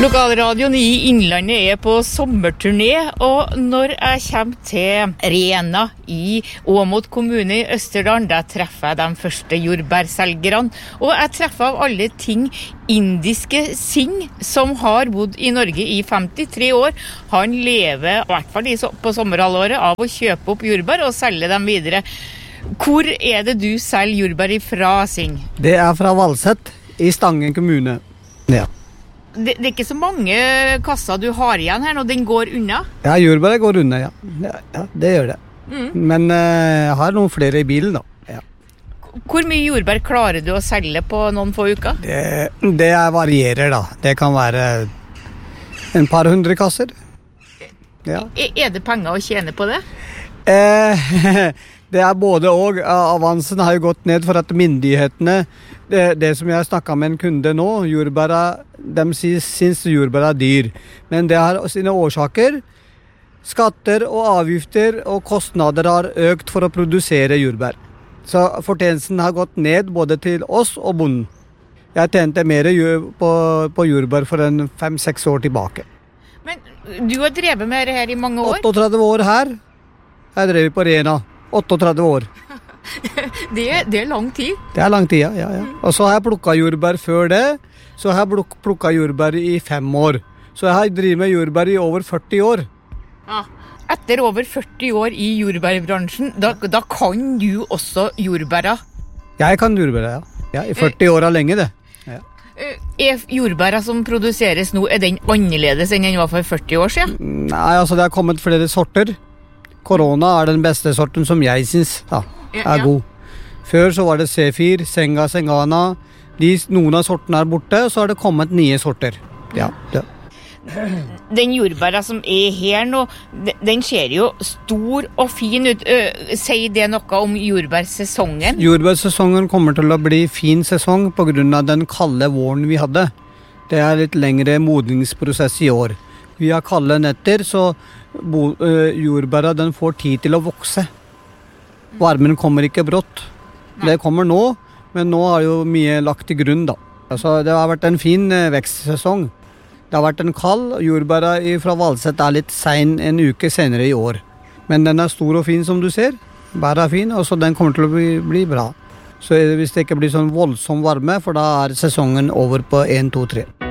Lokalradioen i Innlandet på sommerturné, og når jeg kommer til Rena i Åmot kommune i Østerdalen, der treffer jeg de første jordbærselgerne, og jeg treffer av alle ting indiske Singh, som har bodd i Norge i 53 år. Han lever, i hvert fall på sommerhalvåret, av å kjøpe opp jordbær og selge dem videre. Hvor det du selger jordbær ifra, Singh? Det fra Valset i Stangen kommune, ja. Det ikke så mange kasser du har igjen her når den går unna? Ja, jordbæret går unna, ja. Ja, det gjør det. Men jeg har noen flere i bilen da. Ja. Hvor mye jordbær klarer du å selge på noen få uker? Det varierer da. Det kan være en par hundre kasser. Ja. Det penger å tjene på det? Det både og. Avansen har jo gått ned for at myndighetene, det som jeg snakket med en kunde nå, de synes jordbær dyr. Men det har sine årsaker. Skatter og avgifter og kostnader har økt for å produsere jordbær. Så fortjenesten har gått ned både til oss og bonden. Jeg tjente mer på jordbær for 5-6 år tilbake. Men du har drevet med det her i mange år? 38 år her. Jeg drev på Rena. 38 år. Det lang tid. Det lang tid, ja. Og så har jeg plukket jordbær før det. Så har jeg plukket jordbær i 5 år. Så jeg har drevet med jordbær i over 40 år. Ja. Etter over 40 år i jordbærbransjen, da kan du også jordbæra? Jeg kan jordbæra, ja. I 40 år er lenge det. Ja. Jordbæra som produseres nå, den annerledes enn den var for 40 år siden? Nei, altså det har kommet flere sorter. Korona den beste sorten som jeg synes god. Før så var det C4, Senga, Sengana. Noen av sortene borte, og så har det kommet nye sorter. Ja. Den jordbæra som her nå, den ser jo stor og fin ut. Sier det noe om jordbærsesongen? Jordbærsesongen kommer til å bli fin sesong på grunn av den kalde våren vi hadde. Det litt lengre modningsprosess i år. Vi har kalde netter, så jordbæra den får tid til å vokse. Varmen kommer ikke brått. Det kommer nå, men nå har jo mye lagt i grunn da. Altså, det har vært en fin vekstsesong. Det har vært en kald, jordbæra fra Valset litt sen en uke senere i år. Men den stor og fin som du ser. Bæra fin, og så den kommer til å bli bra. Så hvis det ikke blir sånn voldsom varme, for da sesongen over på 1, 2, 3.